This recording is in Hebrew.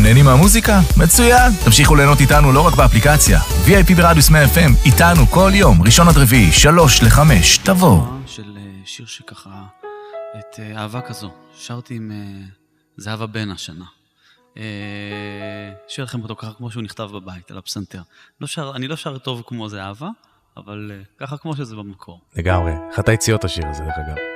נהנים מהמוזיקה? מצוין! תמשיכו ליהנות איתנו לא רק באפליקציה. VIP ברדיוס 100 FM, איתנו כל יום, ראשון עד רביעי, 3-5, תבואו. של שיר שככה, את אהבה כזו, שרתי עם זהבה בן השנה. שיר לכם אותו ככה כמו שהוא נכתב בבית, על הפסנתר. אני לא שר טוב כמו זה אהבה, אבל ככה כמו שזה במקור. לגמרי, אחת היציאות השיר הזה דרך אגב.